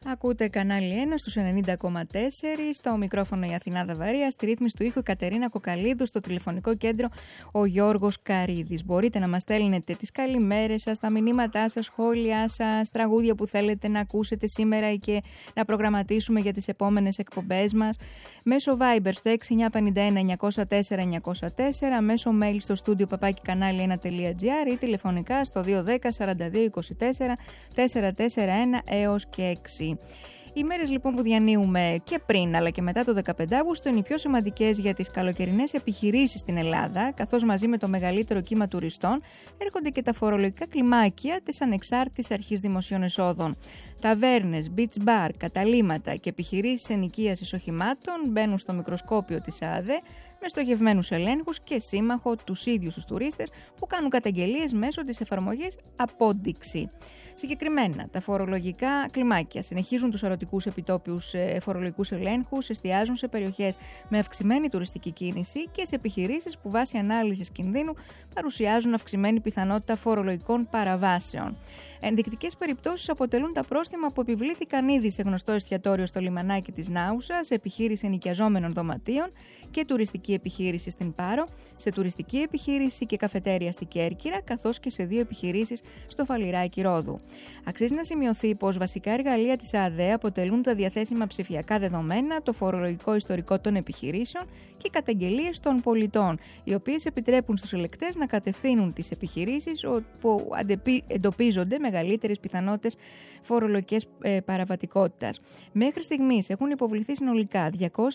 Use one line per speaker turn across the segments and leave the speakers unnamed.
Ακούτε κανάλι 1 στους 90,4, στο μικρόφωνο η Αθηνά Δαβαρία, στη ρύθμιση του ήχου η Κατερίνα Κοκαλίδου, στο τηλεφωνικό κέντρο ο Γιώργος Καρίδης. Μπορείτε να μας στέλνετε τις καλημέρες σας, τα μηνύματά σας, σχόλιά σας, τραγούδια που θέλετε να ακούσετε σήμερα ή και να προγραμματίσουμε για τις επόμενες εκπομπές μας, μέσω Viber στο 6951-904-904, μέσω mail στο στούντιο @κανάλι1.gr ή τηλεφωνικά στο 210 42 24 441 έως και 6. Οι μέρες λοιπόν που διανύουμε και πριν αλλά και μετά το 15 Αύγουστο είναι οι πιο σημαντικές για τις καλοκαιρινές επιχειρήσεις στην Ελλάδα, καθώς μαζί με το μεγαλύτερο κύμα τουριστών έρχονται και τα φορολογικά κλιμάκια της ανεξάρτητης αρχής δημοσίων εσόδων. Ταβέρνες, beach bar, καταλύματα και επιχειρήσεις ενοικίασης οχημάτων μπαίνουν στο μικροσκόπιο της ΑΔΕ με στοχευμένους ελέγχους και σύμμαχο τους ίδιους τους τουρίστες που κάνουν καταγγελίες μέσω της εφαρμογής Απόντιξη. Συγκεκριμένα, τα φορολογικά κλιμάκια συνεχίζουν τους ορατικούς επιτόπιους φορολογικούς ελέγχους, εστιάζουν σε περιοχές με αυξημένη τουριστική κίνηση και σε επιχειρήσεις που βάσει ανάλυσης κινδύνου παρουσιάζουν αυξημένη πιθανότητα φορολογικών παραβάσεων. Ενδεικτικές περιπτώσεις αποτελούν τα πρόστιμα που επιβλήθηκαν ήδη σε γνωστό εστιατόριο στο λιμανάκι της Νάουσα, σε επιχείρηση ενοικιαζόμενων δωματίων και τουριστική επιχείρηση στην Πάρο, σε τουριστική επιχείρηση και καφετέρια στην Κέρκυρα, καθώς και σε 2 επιχειρήσεις στο Φαλιράκι Ρόδου. Αξίζει να σημειωθεί πως βασικά εργαλεία της ΑΔΕ αποτελούν τα διαθέσιμα ψηφιακά δεδομένα, το φορολογικό ιστορικό των επιχειρήσεων και οι καταγγελίες των πολιτών, οι οποίες επιτρέπουν στους ελεκτές να κατευθύνουν τις επιχειρήσεις όπου εντοπίζονται μεγαλύτερες πιθανότητες φορολογικές παραβατικότητας. Μέχρι στιγμής έχουν υποβληθεί συνολικά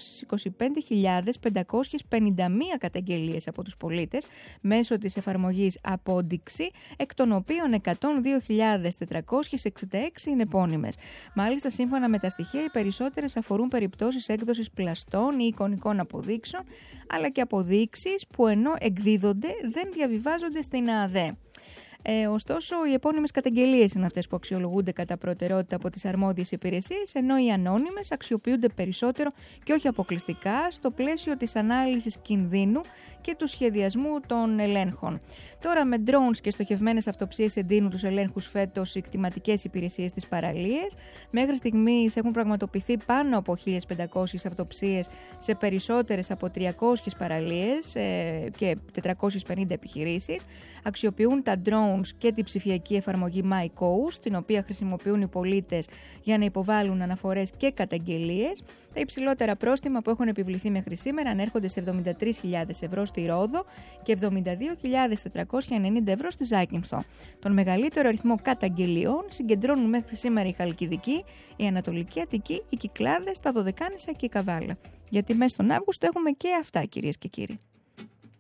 225.551 καταγγελίες από τους πολίτες μέσω της εφαρμογής Απόντιξη, εκ των οποίων 102.466 είναι επώνυμες. Μάλιστα, σύμφωνα με τα στοιχεία, οι περισσότερες αφορούν περιπτώσεις έκδοσης πλαστών ή εικονικών αποδείξεων, αλλά και αποδείξεις που ενώ εκδίδονται δεν διαβιβάζονται στην ΑΔΕ. Ωστόσο, οι επώνυμες καταγγελίες είναι αυτές που αξιολογούνται κατά προτεραιότητα από τις αρμόδιες υπηρεσίες, ενώ οι ανώνυμες αξιοποιούνται περισσότερο και όχι αποκλειστικά στο πλαίσιο της ανάλυσης κινδύνου και του σχεδιασμού των ελέγχων. Τώρα, με drones και στοχευμένες αυτοψίες εντείνουν τους ελέγχους φέτος οι κτηματικές υπηρεσίες στις παραλίες. Μέχρι στιγμής έχουν πραγματοποιηθεί πάνω από 1.500 αυτοψίες σε περισσότερες από 300 παραλίες και 450 επιχειρήσεις. Αξιοποιούν τα drones και την ψηφιακή εφαρμογή MyCoast, την οποία χρησιμοποιούν οι πολίτες για να υποβάλουν αναφορές και καταγγελίες. Τα υψηλότερα πρόστιμα που έχουν επιβληθεί μέχρι σήμερα ανέρχονται σε 73.000 ευρώ στη Ρόδο και 72.490 ευρώ στη Ζάκυνθο. Τον μεγαλύτερο αριθμό καταγγελιών συγκεντρώνουν μέχρι σήμερα η Χαλκιδική, η Ανατολική Αττική, οι Κυκλάδες, τα Δωδεκάνησα και η Καβάλα. Γιατί μέσα στον Αύγουστο έχουμε και αυτά, κυρίες και κύριοι.